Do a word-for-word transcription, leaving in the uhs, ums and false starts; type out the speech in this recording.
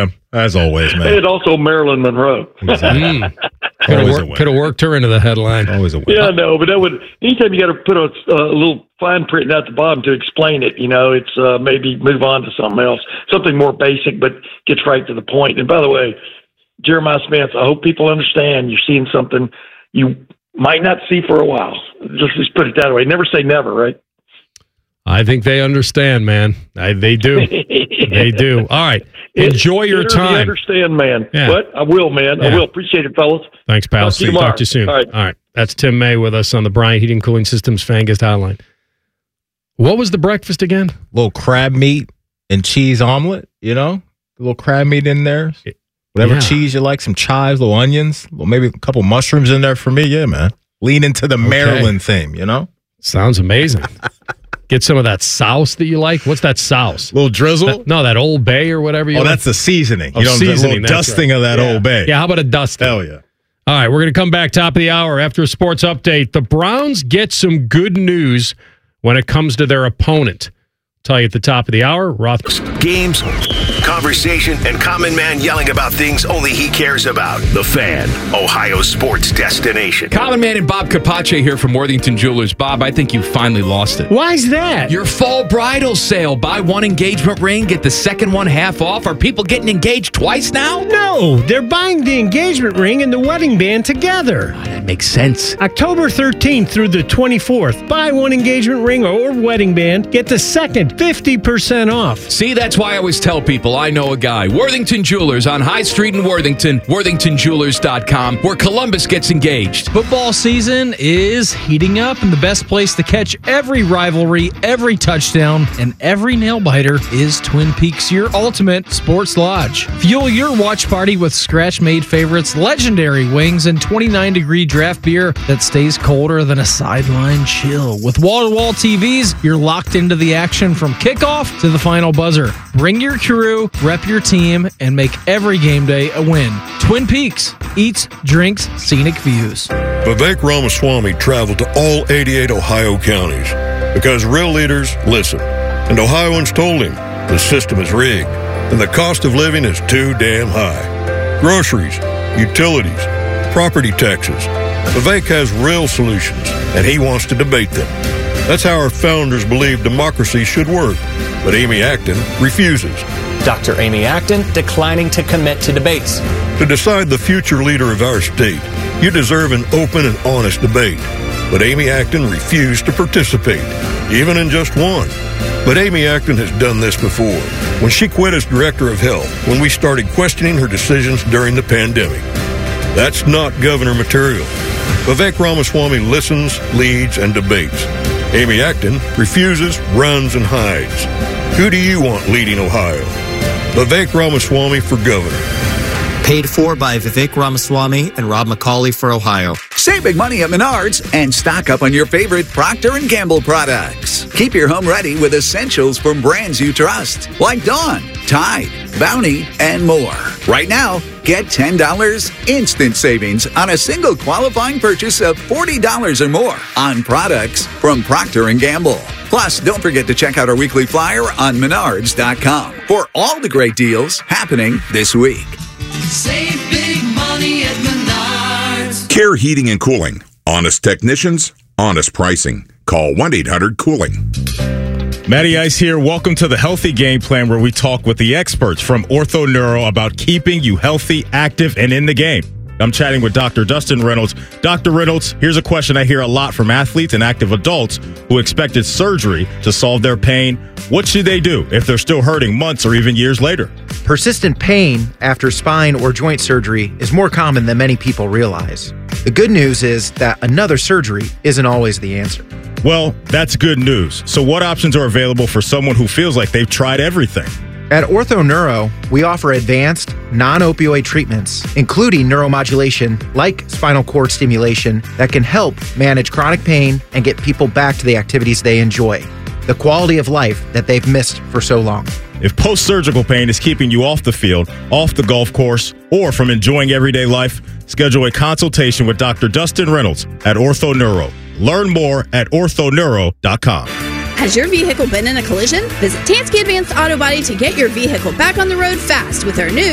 Sam, as always, man. And also Marilyn Monroe. Exactly. Mm. Could have worked, could have worked her into the headline. Always a win. Yeah, no, but that would anytime you got to put a, a little fine print at the bottom to explain it, you know, it's uh, maybe move on to something else, something more basic, but gets right to the point. And by the way, Jeremiah Smith, I hope people understand you're seeing something you might not see for a while. Just, just put it that way. Never say never, right? I think they understand, man. I, they do. They do. All right. Enjoy it, your it time. I understand, man. Yeah. What? I will, man. Yeah. I will. Appreciate it, fellas. Thanks, pal. Talk See to you. you Talk to you soon. All right. All right. That's Tim May with us on the Bryant Heating Cooling Systems Fan Guest Hotline. What was the breakfast again? Little crab meat and cheese omelet, you know? A little crab meat in there. Whatever Yeah. cheese you like, some chives, little onions, little, maybe a couple mushrooms in there for me. Yeah, man. Lean into the Okay. Maryland theme, you know? Sounds amazing. Get some of that sauce that you like. What's that sauce? Little drizzle? That- no, that Old Bay or whatever you Oh, like. that's the seasoning. Oh, You know, a seasoning, little that's dusting right. of that Yeah. Old Bay. Yeah, how about a dusting? Hell yeah. All right, we're going to come back top of the hour after a sports update. The Browns get some good news when it comes to their opponent. Tell you at the top of the hour, Roth. Games, conversation, and common man yelling about things only he cares about. The Fan, Ohio sports destination. Common Man and Bob Capace here from Worthington Jewelers. Bob, I think you finally lost it. Why's that? Your fall bridal sale. Buy one engagement ring, get the second one half off. Are people getting engaged twice now? No, they're buying the engagement ring and the wedding band together. Oh, that makes sense. October thirteenth through the twenty-fourth. Buy one engagement ring or wedding band, get the second fifty percent off. See, that's why I always tell people I know a guy. Worthington Jewelers on High Street in Worthington, worthington jewelers dot com, where Columbus gets engaged. Football season is heating up, and the best place to catch every rivalry, every touchdown, and every nail-biter is Twin Peaks, your ultimate sports lodge. Fuel your watch party with scratch-made favorites, legendary wings, and twenty-nine degree draft beer that stays colder than a sideline chill. With wall-to-wall T Vs, you're locked into the action from kickoff to the final buzzer. Bring your crew, rep your team, and make every game day a win. Twin Peaks, eats, drinks, scenic views. Vivek Ramaswamy traveled to all eighty-eight Ohio counties because real leaders listen. And Ohioans told him the system is rigged and the cost of living is too damn high. Groceries, utilities, property taxes. Vivek has real solutions, and he wants to debate them. That's how our founders believed democracy should work. But Amy Acton refuses. Doctor Amy Acton declining to commit to debates. To decide the future leader of our state, you deserve an open and honest debate. But Amy Acton refused to participate, even in just one. But Amy Acton has done this before, when she quit as director of health, when we started questioning her decisions during the pandemic. That's not governor material. Vivek Ramaswamy listens, leads, and debates. Amy Acton refuses, runs, and hides. Who do you want leading Ohio? Vivek Ramaswamy for governor. Paid for by Vivek Ramaswamy and Rob McCauley for Ohio. Save big money at Menards and stock up on your favorite Procter and Gamble products. Keep your home ready with essentials from brands you trust, like Dawn, Tide, Bounty, and more. Right now, get ten dollars instant savings on a single qualifying purchase of forty dollars or more on products from Procter and Gamble. Plus, don't forget to check out our weekly flyer on menards dot com for all the great deals happening this week. Save big money at Menards. Care Heating and Cooling. Honest technicians, honest pricing. Call one eight hundred cooling. Matty Ice here. Welcome to the Healthy Game Plan, where we talk with the experts from Ortho Neuro about keeping you healthy, active, and in the game. I'm chatting with Doctor Dustin Reynolds. Doctor Reynolds, here's a question I hear a lot from athletes and active adults who expected surgery to solve their pain. What should they do if they're still hurting months or even years later? Persistent pain after spine or joint surgery is more common than many people realize. The good news is that another surgery isn't always the answer. Well, that's good news. So what options are available for someone who feels like they've tried everything? At Ortho Neuro, we offer advanced, non-opioid treatments, including neuromodulation like spinal cord stimulation that can help manage chronic pain and get people back to the activities they enjoy, the quality of life that they've missed for so long. If post-surgical pain is keeping you off the field, off the golf course, or from enjoying everyday life, schedule a consultation with Doctor Dustin Reynolds at Ortho Neuro. Learn more at ortho neuro dot com. Has your vehicle been in a collision? Visit Tansky Advanced Auto Body to get your vehicle back on the road fast with our new